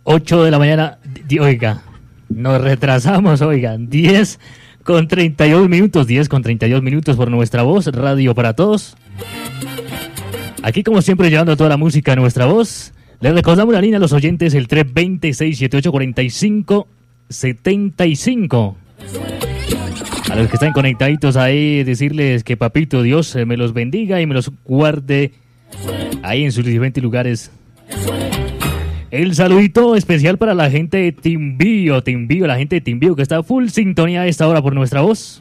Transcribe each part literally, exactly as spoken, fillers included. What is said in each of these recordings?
ocho de la mañana, di, oiga, nos retrasamos, oigan, diez con treinta y dos minutos, diez con treinta y dos minutos por Nuestra Voz, Radio para Todos. Aquí como siempre llevando toda la música a Nuestra Voz. Les recordamos la línea a los oyentes, el tres dos cero, seis siete ocho, cuatro cinco siete cinco. A los que están conectaditos ahí, decirles que Papito Dios me los bendiga y me los guarde ahí en sus diferentes lugares. El saludito especial para la gente de Timbío, Timbío, la gente de Timbío que está full sintonía a esta hora por Nuestra Voz.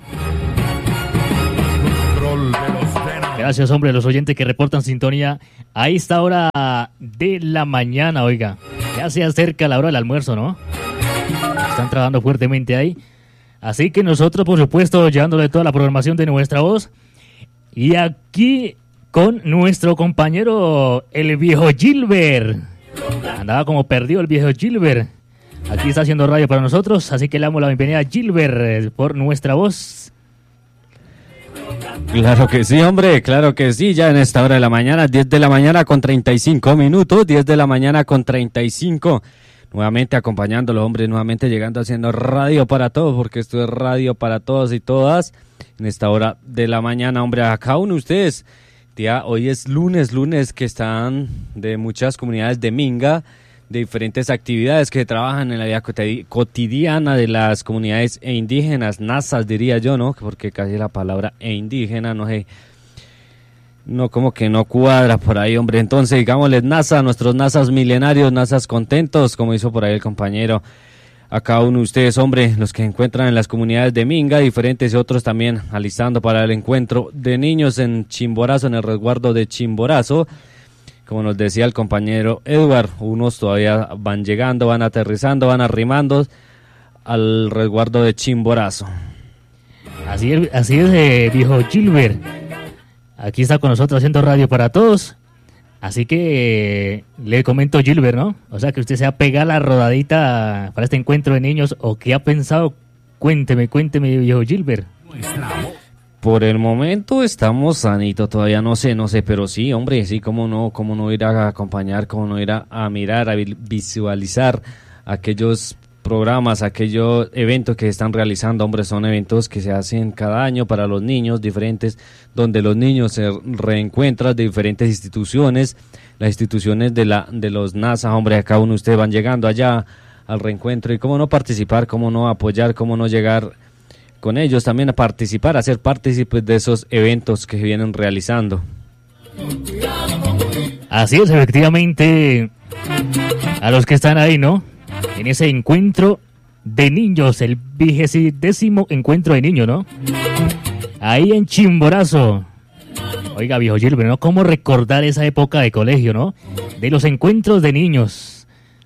Gracias, hombre, los oyentes que reportan sintonía a esta hora de la mañana, oiga. Ya se acerca la hora del almuerzo, ¿no? Están trabajando fuertemente ahí. Así que nosotros, por supuesto, llevándole toda la programación de Nuestra Voz. Y aquí con nuestro compañero, el viejo Gilbert. Andaba como perdido el viejo Gilbert. Aquí está haciendo radio para nosotros, así que le damos la bienvenida a Gilbert por Nuestra Voz. Claro que sí, hombre, claro que sí, ya en esta hora de la mañana, diez de la mañana con treinta y cinco minutos, diez de la mañana con treinta y cinco. Nuevamente acompañándolo, hombre, nuevamente llegando haciendo radio para todos, porque esto es radio para todos y todas. En esta hora de la mañana, hombre, a cada uno de ustedes. Tía, hoy es lunes, lunes que están de muchas comunidades de Minga, de diferentes actividades que trabajan en la vida cotidiana de las comunidades e indígenas, nazas diría yo, ¿no? Porque casi la palabra e indígena, no sé, no, como que no cuadra por ahí, hombre. Entonces, digámosles NASA, nuestros nazas milenarios, nazas contentos, como hizo por ahí el compañero. A cada uno de ustedes, hombre, los que encuentran en las comunidades de Minga, diferentes y otros también alistando para el encuentro de niños en Chimborazo, en el resguardo de Chimborazo. Como nos decía el compañero Edward, unos todavía van llegando, van aterrizando, van arrimando al resguardo de Chimborazo. Así es, así es, eh, viejo Gilbert. Aquí está con nosotros haciendo radio para todos. Así que eh, le comento Gilbert, ¿no? O sea, que usted se va a pegar la rodadita para este encuentro de niños, ¿o qué ha pensado? Cuénteme, cuénteme, viejo Gilbert. Por el momento estamos sanitos, todavía no sé, no sé, pero sí, hombre, sí, cómo no, cómo no ir a acompañar, cómo no ir a, a mirar, a visualizar aquellos programas, aquellos eventos que están realizando, hombre, son eventos que se hacen cada año para los niños diferentes, donde los niños se reencuentran de diferentes instituciones, las instituciones de la de los NASA, hombre, a cada uno de ustedes van llegando allá al reencuentro y cómo no participar, cómo no apoyar, cómo no llegar con ellos también a participar, a ser partícipes de esos eventos que vienen realizando. Así es, efectivamente, a los que están ahí, ¿no? En ese encuentro de niños, el vigésimo encuentro de niños, ¿no? Ahí en Chimborazo. Oiga, viejo Gilbert, ¿no? ¿Cómo recordar esa época de colegio, ¿no? De los encuentros de niños.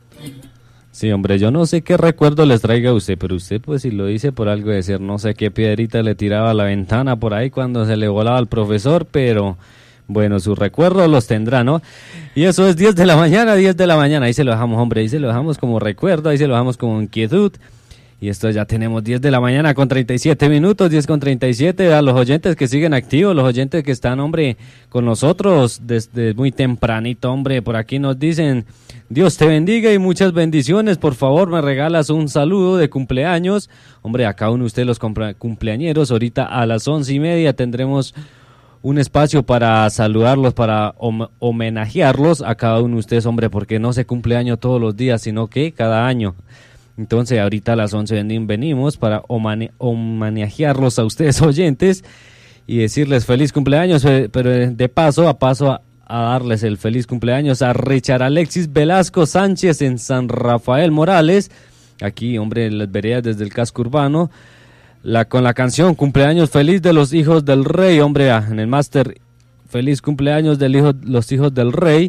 Sí, hombre, yo no sé qué recuerdo les traiga a usted, pero usted, pues, si lo dice por algo de ser, no sé qué piedrita le tiraba a la ventana por ahí cuando se le volaba al profesor, pero bueno, sus recuerdos los tendrá, ¿no? Y eso es diez de la mañana, diez de la mañana, ahí se lo dejamos, hombre, ahí se lo dejamos como recuerdo, ahí se lo dejamos como inquietud. Y esto ya tenemos diez de la mañana con treinta y siete minutos, diez con treinta y siete, a los oyentes que siguen activos, los oyentes que están, hombre, con nosotros desde muy tempranito, hombre, por aquí nos dicen, Dios te bendiga y muchas bendiciones, por favor me regalas un saludo de cumpleaños, hombre, a cada uno de ustedes los cumpleañeros, ahorita a las once y media tendremos un espacio para saludarlos, para hom- homenajearlos a cada uno de ustedes, hombre, porque no se cumple año todos los días, sino que cada año. Entonces ahorita a las once venimos para homane- homenajearlos a ustedes oyentes y decirles feliz cumpleaños, pero de paso a paso a, a darles el feliz cumpleaños a Richard Alexis Velasco Sánchez en San Rafael Morales, aquí, hombre, en las veredas desde el casco urbano, la, con la canción Cumpleaños Feliz de los Hijos del Rey, hombre, en el máster Feliz Cumpleaños de hijo, los Hijos del Rey.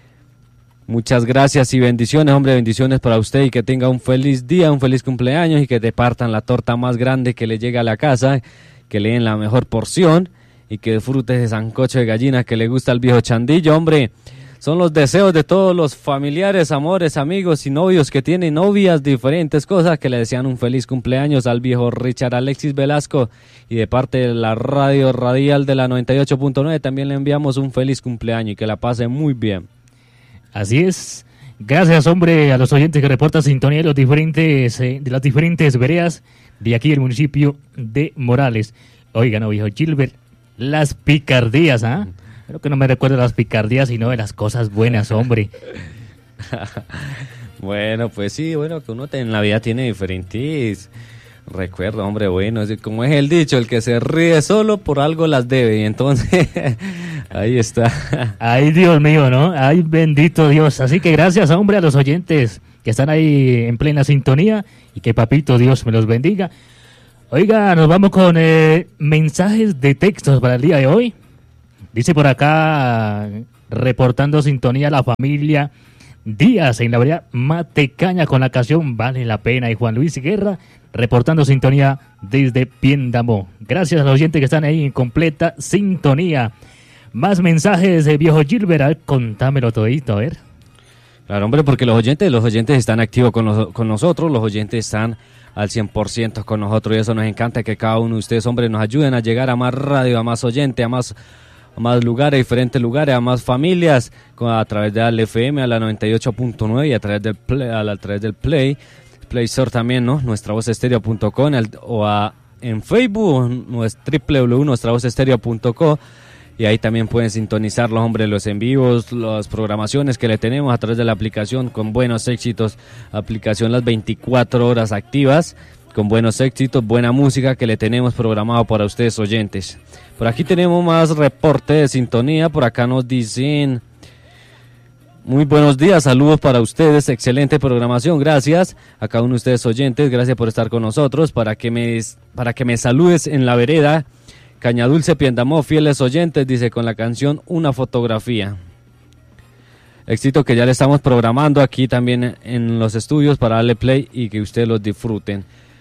Muchas gracias y bendiciones, hombre, bendiciones para usted y que tenga un feliz día, un feliz cumpleaños y que te partan la torta más grande que le llegue a la casa, que le den la mejor porción y que disfrute ese sancocho de gallina que le gusta al viejo Chandillo, hombre. Son los deseos de todos los familiares, amores, amigos y novios que tienen novias, diferentes cosas, que le desean un feliz cumpleaños al viejo Richard Alexis Velasco y de parte de la radio radial de la noventa y ocho punto nueve también le enviamos un feliz cumpleaños y que la pase muy bien. Así es, Gracias, hombre, a los oyentes que reportan sintonía de, los diferentes, eh, de las diferentes veredas de aquí del municipio de Morales. Oiga, no, viejo Gilbert, las picardías, ¿ah? ¿eh? Creo que no me recuerdo las picardías, sino de las cosas buenas, hombre. Bueno, pues sí, bueno, que uno en la vida tiene diferentes recuerdos, hombre, bueno, es como es el dicho, el que se ríe solo por algo las debe, y entonces ahí está. Ay, Dios mío, ¿no? Ay, bendito Dios. Así que gracias, hombre, a los oyentes que están ahí en plena sintonía y que papito Dios me los bendiga. Oiga, nos vamos con eh, mensajes de textos para el día de hoy. Dice por acá, reportando sintonía, la familia Díaz en la vereda Matecaña con la canción Vale la Pena, y Juan Luis Guerra reportando sintonía desde Piendamó. Gracias a los oyentes que están ahí en completa sintonía. Más mensajes de viejo Gilbert, a ver, contámelo todito, a ver. Claro, hombre, porque los oyentes, los oyentes están activos con, los, con nosotros, los oyentes están al cien por ciento con nosotros, y eso nos encanta, que cada uno de ustedes, hombre, nos ayuden a llegar a más radio, a más oyentes, a más, a más lugares, diferentes lugares, a más familias, a través de la F M, a la noventa y ocho punto nueve, y a través del Play, a, la, a través del Play, Play Store también, ¿no? nuestra voz estéreo punto com, o a, en Facebook, nuestra doble u doble u doble u punto nuestra voz estéreo punto com, y ahí también pueden sintonizar los hombres, los en vivos, las programaciones que le tenemos a través de la aplicación con buenos éxitos, aplicación las veinticuatro horas activas, con buenos éxitos, buena música que le tenemos programado para ustedes oyentes. Por aquí tenemos más reporte de sintonía, por acá nos dicen: muy buenos días, saludos para ustedes, excelente programación, gracias a cada uno de ustedes oyentes, gracias por estar con nosotros, para que me, para que me saludes en la vereda Cañadulce, Piendamó, fieles oyentes, dice, con la canción Una Fotografía. Éxito que ya le estamos programando aquí también en los estudios para darle play y que ustedes los disfruten.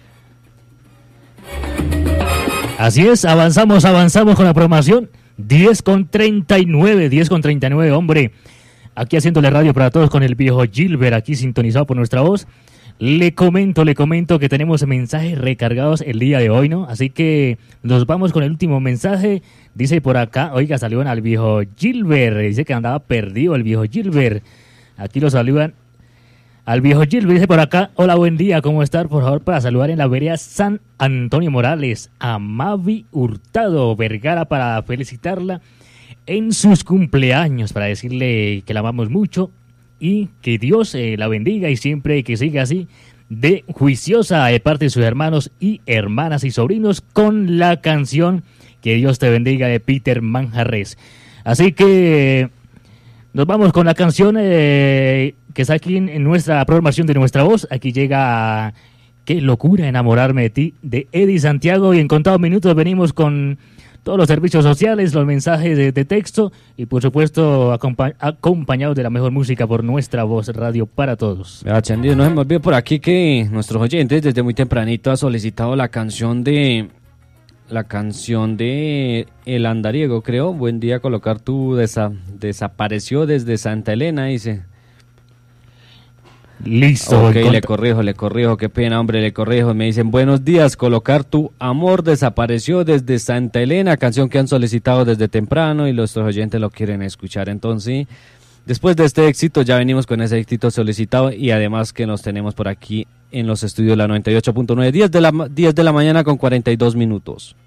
Así es, avanzamos, avanzamos con la programación. diez con treinta y nueve, diez con treinta y nueve, hombre. Aquí haciéndole radio para todos con el viejo Gilbert, aquí sintonizado por nuestra voz. Le comento, le comento que tenemos mensajes recargados el día de hoy, ¿no? Así que nos vamos con el último mensaje. Dice por acá, oiga, saludan al viejo Gilbert. Dice que andaba perdido el viejo Gilbert. Aquí lo saludan al viejo Gilbert. Dice por acá, hola, buen día, ¿cómo están? Por favor, para saludar en la vereda San Antonio Morales a Mavi Hurtado Vergara, para felicitarla en sus cumpleaños, para decirle que la amamos mucho y que Dios eh, la bendiga y siempre que siga así de juiciosa de parte de sus hermanos y hermanas y sobrinos, con la canción Que Dios te bendiga de Peter Manjarres. Así que nos vamos con la canción eh, que está aquí en, en nuestra programación de Nuestra Voz. Aquí llega Qué locura enamorarme de ti, de Eddie Santiago, y en contados minutos venimos con todos los servicios sociales, los mensajes de, de texto y por supuesto acompa- acompañados de la mejor música por Nuestra Voz Radio para todos. Ah, Chandy, no se me olvide por aquí que nuestros oyentes desde muy tempranito han solicitado la canción de la canción de El Andariego, creo. Buen día, colocar tu desa, desapareció desde Santa Elena, dice. Listo. Ok, le corrijo, le corrijo, qué pena, hombre, le corrijo. Me dicen, buenos días, colocar tu amor desapareció desde Santa Elena, canción que han solicitado desde temprano y nuestros oyentes lo quieren escuchar. Entonces, después de este éxito, ya venimos con ese éxito solicitado, y además que nos tenemos por aquí en los estudios de la noventa y ocho punto nueve, diez de la, diez de la mañana con cuarenta y dos minutos.